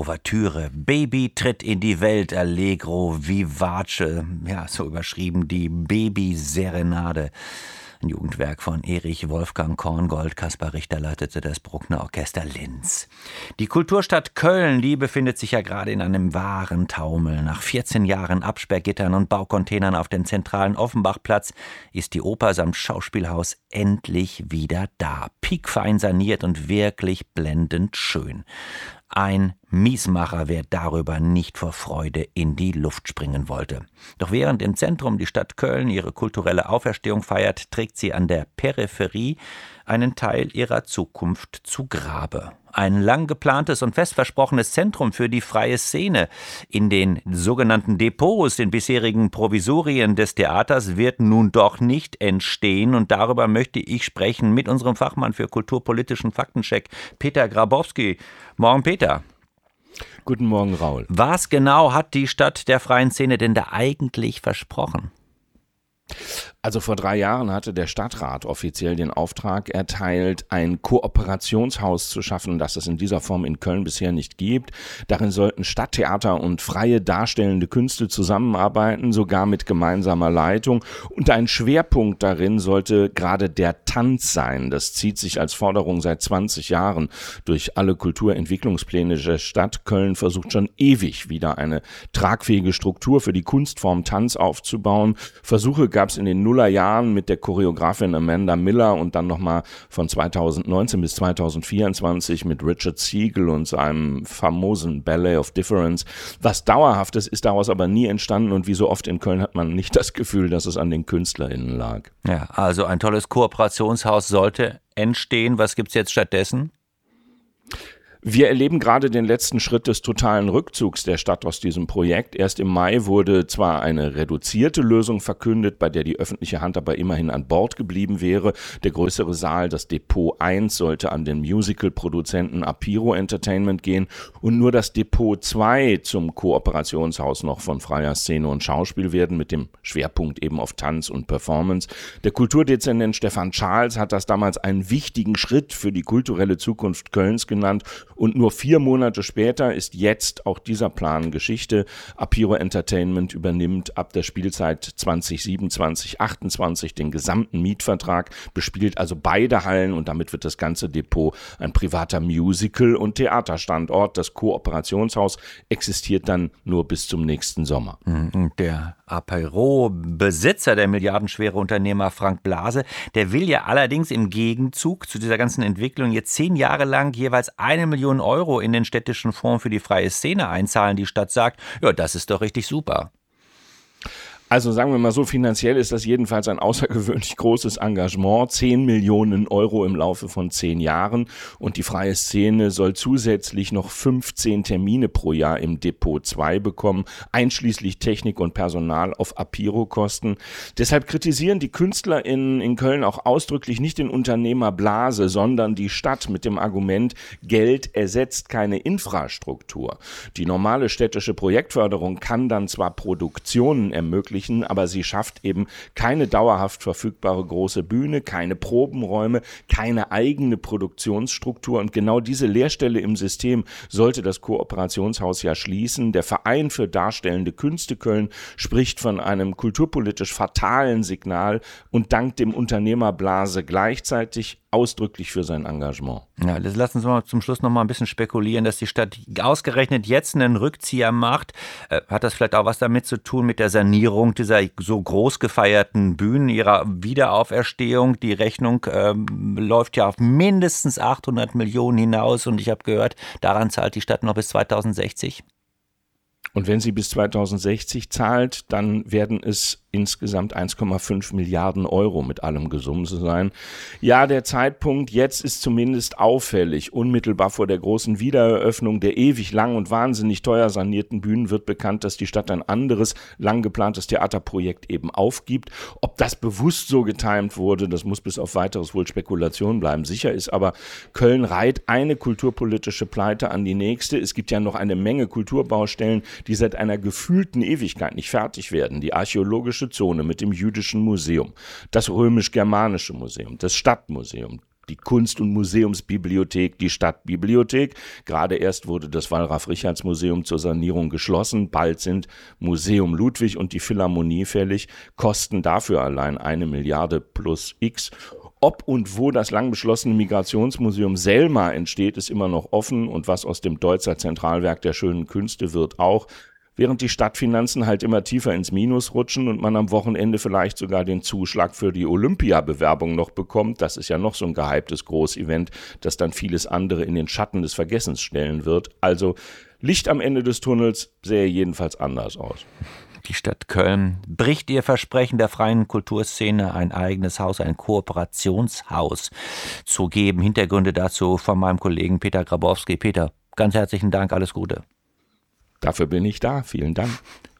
Ouvertüre. Baby tritt in die Welt, Allegro vivace. Ja, so überschrieben die Baby-Serenade. Ein Jugendwerk von Erich Wolfgang Korngold. Kaspar Richter leitete das Bruckner Orchester Linz. Die Kulturstadt Köln, die befindet sich ja gerade in einem wahren Taumel. Nach 14 Jahren Absperrgittern und Baucontainern auf dem zentralen Offenbachplatz ist die Oper samt Schauspielhaus endlich wieder da. Piekfein saniert und wirklich blendend schön. Ein Miesmacher, wer darüber nicht vor Freude in die Luft springen wollte. Doch während im Zentrum die Stadt Köln ihre kulturelle Auferstehung feiert, trägt sie an der Peripherie einen Teil ihrer Zukunft zu Grabe. Ein lang geplantes und fest versprochenes Zentrum für die freie Szene in den sogenannten Depots, den bisherigen Provisorien des Theaters, wird nun doch nicht entstehen. Und darüber möchte ich sprechen mit unserem Fachmann für kulturpolitischen Faktencheck, Peter Grabowski. Morgen, Peter. Guten Morgen, Raul. Was genau hat die Stadt der freien Szene denn da eigentlich versprochen? Also vor 3 Jahren hatte der Stadtrat offiziell den Auftrag erteilt, ein Kooperationshaus zu schaffen, das es in dieser Form in Köln bisher nicht gibt. Darin sollten Stadttheater und freie darstellende Künste zusammenarbeiten, sogar mit gemeinsamer Leitung. Und ein Schwerpunkt darin sollte gerade der Tanz sein. Das zieht sich als Forderung seit 20 Jahren durch alle Kulturentwicklungspläne der Stadt. Köln versucht schon ewig wieder eine tragfähige Struktur für die Kunstform Tanz aufzubauen. Versuche gab es in den Nullerjahren mit der Choreografin Amanda Miller und dann nochmal von 2019 bis 2024 mit Richard Siegel und seinem famosen Ballet of Difference. Was Dauerhaftes ist daraus aber nie entstanden und wie so oft in Köln hat man nicht das Gefühl, dass es an den KünstlerInnen lag. Ja, also ein tolles Kooperationshaus sollte entstehen. Was gibt's jetzt stattdessen? Wir erleben gerade den letzten Schritt des totalen Rückzugs der Stadt aus diesem Projekt. Erst im Mai wurde zwar eine reduzierte Lösung verkündet, bei der die öffentliche Hand aber immerhin an Bord geblieben wäre. Der größere Saal, das Depot 1, sollte an den Musical-Produzenten Apiro Entertainment gehen und nur das Depot 2 zum Kooperationshaus noch von freier Szene und Schauspiel werden, mit dem Schwerpunkt eben auf Tanz und Performance. Der Kulturdezernent Stefan Charles hat das damals einen wichtigen Schritt für die kulturelle Zukunft Kölns genannt. Und nur 4 Monate später ist jetzt auch dieser Plan Geschichte. Apiro Entertainment übernimmt ab der Spielzeit 2027/28 den gesamten Mietvertrag, bespielt also beide Hallen und damit wird das ganze Depot ein privater Musical- und Theaterstandort. Das Kooperationshaus existiert dann nur bis zum nächsten Sommer. Der Apiro-Besitzer, der milliardenschwere Unternehmer Frank Blase, der will ja allerdings im Gegenzug zu dieser ganzen Entwicklung jetzt 10 Jahre lang jeweils 1 Million Euro in den städtischen Fonds für die freie Szene einzahlen. Die Stadt sagt, ja, das ist doch richtig super. Also sagen wir mal so, finanziell ist das jedenfalls ein außergewöhnlich großes Engagement. 10 Millionen Euro im Laufe von 10 Jahren. Und die freie Szene soll zusätzlich noch 15 Termine pro Jahr im Depot 2 bekommen, einschließlich Technik und Personal auf Apiro-Kosten. Deshalb kritisieren die KünstlerInnen in Köln auch ausdrücklich nicht den Unternehmer Blase, sondern die Stadt mit dem Argument, Geld ersetzt keine Infrastruktur. Die normale städtische Projektförderung kann dann zwar Produktionen ermöglichen, aber sie schafft eben keine dauerhaft verfügbare große Bühne, keine Probenräume, keine eigene Produktionsstruktur und genau diese Leerstelle im System sollte das Kooperationshaus ja schließen. Der Verein für darstellende Künste Köln spricht von einem kulturpolitisch fatalen Signal und dankt dem Unternehmer Blase gleichzeitig ausdrücklich für sein Engagement. Ja, das lassen Sie mal zum Schluss noch mal ein bisschen spekulieren, dass die Stadt ausgerechnet jetzt einen Rückzieher macht. Hat das vielleicht auch was damit zu tun mit der Sanierung dieser so groß gefeierten Bühnen, ihrer Wiederauferstehung? Die Rechnung läuft ja auf mindestens 800 Millionen hinaus und ich habe gehört, daran zahlt die Stadt noch bis 2060. Und wenn sie bis 2060 zahlt, dann werden es insgesamt 1,5 Milliarden Euro mit allem Gesumse sein. Ja, der Zeitpunkt jetzt ist zumindest auffällig. Unmittelbar vor der großen Wiedereröffnung der ewig lang und wahnsinnig teuer sanierten Bühnen wird bekannt, dass die Stadt ein anderes, lang geplantes Theaterprojekt eben aufgibt. Ob das bewusst so getimt wurde, das muss bis auf weiteres wohl Spekulation bleiben. Sicher ist aber, Köln reiht eine kulturpolitische Pleite an die nächste. Es gibt ja noch eine Menge Kulturbaustellen, die seit einer gefühlten Ewigkeit nicht fertig werden. Die archäologische Zone mit dem Jüdischen Museum, das Römisch-Germanische Museum, das Stadtmuseum, die Kunst- und Museumsbibliothek, die Stadtbibliothek. Gerade erst wurde das Wallraf-Richartz-Museum zur Sanierung geschlossen. Bald sind Museum Ludwig und die Philharmonie fällig, kosten dafür allein 1 Milliarde plus X. Ob und wo das lang beschlossene Migrationsmuseum Selma entsteht, ist immer noch offen, und was aus dem Deutzer Zentralwerk der schönen Künste wird auch. Während die Stadtfinanzen halt immer tiefer ins Minus rutschen und man am Wochenende vielleicht sogar den Zuschlag für die Olympiabewerbung noch bekommt. Das ist ja noch so ein gehyptes Großevent, das dann vieles andere in den Schatten des Vergessens stellen wird. Also Licht am Ende des Tunnels sähe jedenfalls anders aus. Die Stadt Köln bricht ihr Versprechen der freien Kulturszene, ein eigenes Haus, ein Kooperationshaus zu geben. Hintergründe dazu von meinem Kollegen Peter Grabowski. Peter, ganz herzlichen Dank, alles Gute. Dafür bin ich da. Vielen Dank.